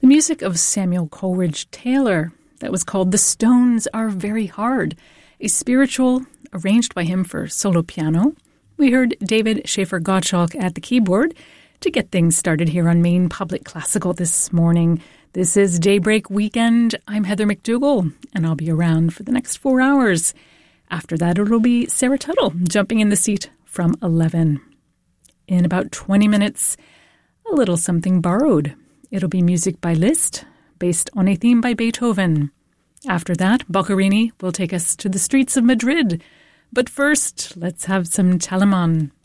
The music of Samuel Coleridge Taylor that was called The Stones Are Very Hard, a spiritual arranged by him for solo piano. We heard David Schaefer-Gottschalk at the keyboard to get things started here on Maine Public Classical this morning. This is Daybreak Weekend. I'm Heather McDougall, and I'll be around for the next 4 hours. After that, it'll be Sarah Tuttle jumping in the seat from 11. In about 20 minutes, a little something borrowed. It'll be music by Liszt, based on a theme by Beethoven. After that, Boccherini will take us to the streets of Madrid. But first, let's have some Telemann.